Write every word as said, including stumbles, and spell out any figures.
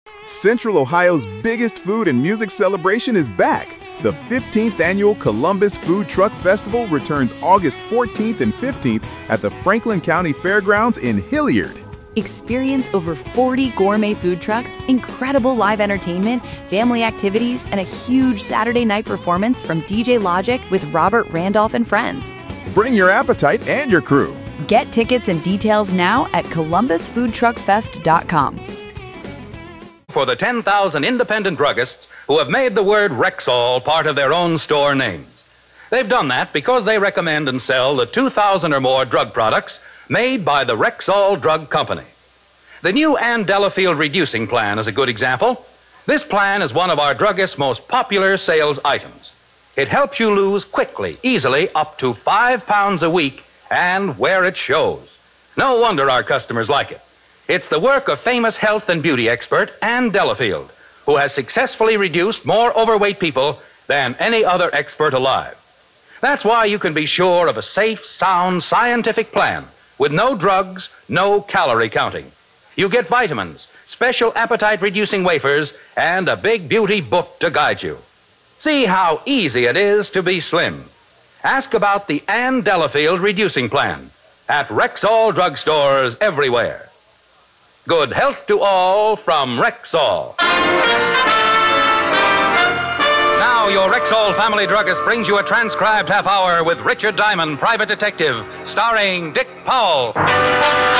Central Ohio's biggest food and music celebration is back. The fifteenth Annual Columbus Food Truck Festival returns August fourteenth and fifteenth at the Franklin County Fairgrounds in Hilliard. Experience over forty gourmet food trucks, incredible live entertainment, family activities, and a huge Saturday night performance from D J Logic with Robert Randolph and friends. Bring your appetite and your crew. Get tickets and details now at columbus food truck fest dot com. For the ten thousand independent druggists who have made the word Rexall part of their own store names. They've done that because they recommend and sell the two thousand or more drug products made by the Rexall Drug Company. The new Ann Delafield Reducing Plan is a good example. This plan is one of our druggists' most popular sales items. It helps you lose quickly, easily, up to five pounds a week, and where it shows. No wonder our customers like it. It's the work of famous health and beauty expert Ann Delafield, who has successfully reduced more overweight people than any other expert alive. That's why you can be sure of a safe, sound, scientific plan with no drugs, no calorie counting. You get vitamins, special appetite-reducing wafers, and a big beauty book to guide you. See how easy it is to be slim. Ask about the Ann Delafield Reducing Plan at Rexall drugstores everywhere. Good health to all from Rexall. Now your Rexall Family Druggist brings you a transcribed half hour with Richard Diamond, Private Detective, starring Dick Powell.